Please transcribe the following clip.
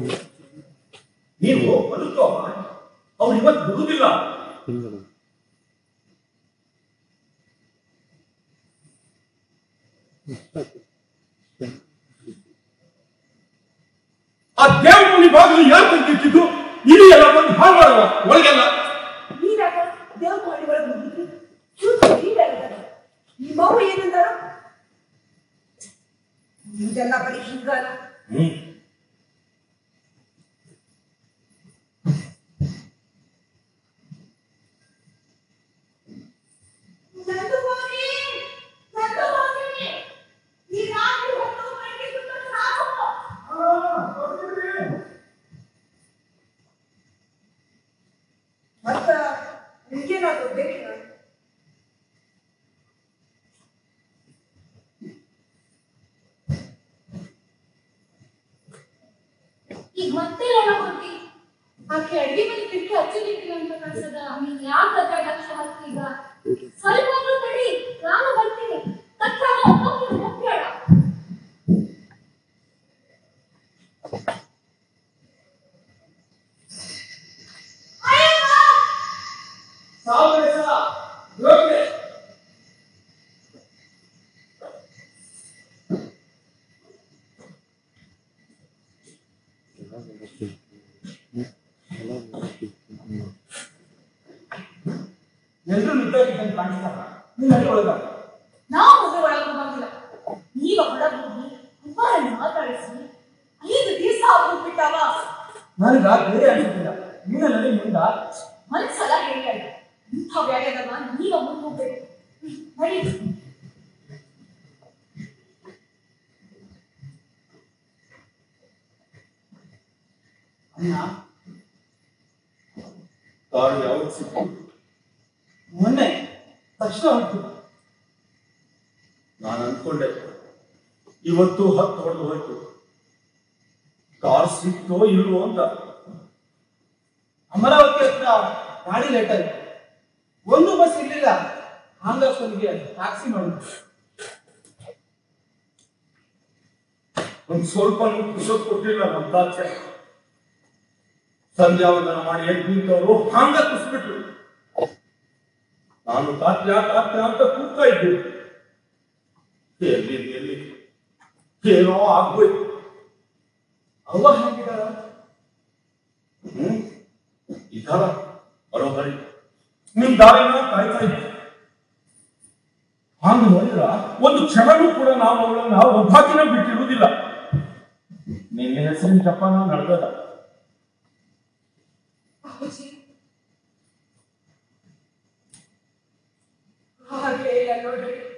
ನೀವು ಬದುಕೋ ಅವ್ರು ಇವತ್ತು ಬಿಡುವುದಿಲ್ಲ. ಆ ದೇವಮುನಿ ಬಾಗಿಲು ಯಾರು ತಂದಿಟ್ಟಿದ್ದು? ಇಡೀ ಎಲ್ಲ ಬಂದು ಹಾಳು ಮಾಡುವ ಒಳಗೆಲ್ಲ ದೇವಮುನಿ ಒಳಗೆ ನಿಮ್ಮವು ಏನಂತಾರ ಇದೆಲ್ಲ ಬರೀ ಹಿಂಗಾಲ. ಈಗ ಮತ್ತೆ ಹೋಗಿ ಆಕೆ ಅಡಿಗೆ ಮನೆ ಬಿಟ್ಟು ಹಚ್ಚಲಿಕ್ಕಿಲ್ಲ ಅಂತ ಕಾಣಿಸದ. ನೀನ್ ಯಾಕೆ ಲಕ್ಷ ಹಾಕ್ತೀಗ? ಸ್ವಲ್ಪ ತಡಿ, ನಾನು ಬರ್ತೀನಿ. ತಕ್ಷಣ ಹೋಗ್ಬೇಡ. ಎಲ್ಲರೂ ನಿಂತಾಗಿದ್ದಂಗೆ ಕಾಣಿಸ್ತಾರ. ನೀನು ಅಲ್ಲಿ ಒಳಗ ನಾವು ಮದುವೆ ಒಳಗೆ ಬಂದಿಲ್ಲ. ಈಗ ಹೊರಗೆ ಹೋಗಿ ಅಪ್ಪರನ್ನು ಮಾತಾಡಿಸಿ 5 ದಿವಸ ಆಗ್ಬಿಟ್ಟಾವ. ನನಗ ಬೇರೆ ಅನಿಸ್ತಿಲ್ಲ. ನೀನಲ್ಲಿ ಮುಂದ ಮನ್ಸಲ್ಲ ಹೇಳಿಲ್ಲ. ಇಂಥ ವ್ಯಾಯಾಮ ನೀವ ಮುಂದೆ ಹೋಗ್ಬೇಕು. ನಡಿ. ಅಣ್ಣ ಕಾರು ಯಾವತ್ತು ಸಿಕ್ತು? ಮೊನ್ನೆ ತಕ್ಷಣ ಹೊರಟಿಲ್ಲ. ನಾನು ಅಂದ್ಕೊಂಡೆ ಇವತ್ತು 10 ಹೊಡೆದು ಹೋಯ್ತು. ಕಾರ್ ಸಿಕ್ತೋ ಇಲ್ವೋ ಅಂತ. ಅಮರಾವತಿ ಹತ್ರ ಗಾಡಿ ಲೇಟ್ ಆಯ್ತು. ಒಂದು ಬಸ್ ಇರ್ಲಿಲ್ಲ. ಹಾಂಗಪ್ಪನಿಗೆ ಟ್ಯಾಕ್ಸಿ ಮಾಡಿದ್ರು. ಒಂದು ಸ್ವಲ್ಪ ಪುಷಪ್ ಕೊಟ್ಟಿಲ್ಲ ನಮ್ಮ ತಾಚೆ. ಸಂಧ್ಯಾವಂದನ ಮಾಡಿ ಎದ್ದು ನಿಂತವರು ಹಾಂಗ ಕುಸ್ಬಿಟ್ರು. ನಾನು ತಾತ್ಯ ಅಂತ ಕೂಗ್ತಾ ಇದ್ದೆ. ಎಲ್ಲಿ ಏನೋ ಆಗ್ಬೋಯ್ತು. ಅವ್ವ ಹೇಗಿದ್ದಾರ? ಇದ್ದಾರ ಬರೋಬರಿ. ನಿಮ್ ದಾರಿನ ಕಾಯ್ತಾ ಇದ್ದೆ. ಹಾಗೆ ನೋಡಿದ್ರ ಒಂದು ಕ್ಷಣನೂ ಕೂಡ ನಾವು ಅವಳನ್ನ ಒಬ್ಬಾಕಿನ ಬಿಟ್ಟಿರುವುದಿಲ್ಲ. ನಿನ್ನ ಹೆಸರಿನ ಜಪಾನ ನಡೆದದ. ಹಾಗೆ ಇಲ್ಲ ನೋಡ್ರಿ.